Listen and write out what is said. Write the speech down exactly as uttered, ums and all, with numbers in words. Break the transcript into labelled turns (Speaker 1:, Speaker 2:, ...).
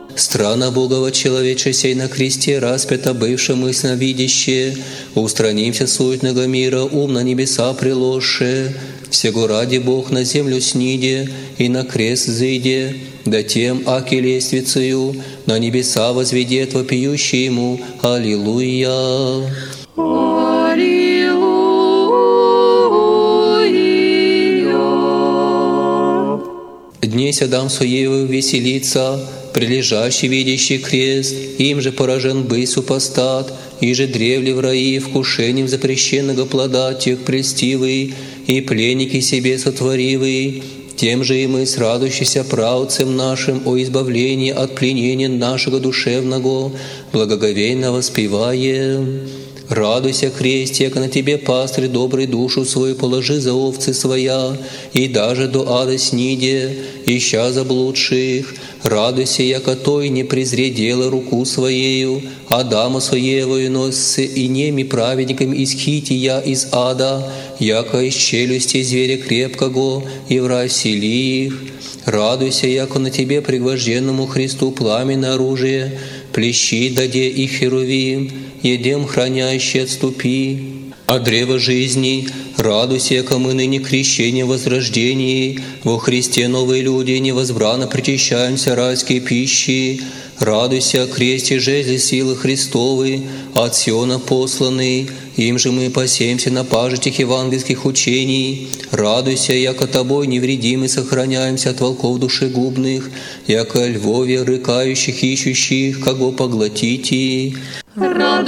Speaker 1: Страна Богова человечеся и на кресте распята бывшему ясновидяще, устранимся суетного мира, ум на небеса приложше, всего ради Бог на землю сниде и на крест зыде, да тем, аки лествицею на небеса возведет вопиющий ему. Аллилуйя! Днесь Адам своею веселится, прилежащий видящий крест, им же поражен бы супостат, и же древли в раи вкушением запрещенного плода тех прельстивый, и пленники себе сотворивый. Тем же и мы с радующимся правцем нашим о избавлении от пленения нашего душевного, благоговейно воспеваем. Радуйся, кресте, яко на тебе, пастырь, добрый душу свою положи за овцы своя, и даже до ада сниде, ища заблудших. Радуйся, яко той не презре дело руку своею, Адама своевою носцы и неми праведниками исхити я из ада, яко из челюсти зверя крепкого, и в рай сели их. Радуйся, яко на тебе, пригвожденному Христу, пламенное оружие, плещи даде и херувим, едем хранящий отступи. А древо жизни, радуйся, яко мы ныне крещение возрождении, во Христе новые люди невозбранно причащаемся райской пищи. Радуйся, кресте жезли силы Христовы, от Сиона посланный, им же мы пасемся на пажитях евангельских учений. Радуйся, яко тобой невредимы сохраняемся от волков душегубных, яко львове рыкающих ищущих, кого поглотите.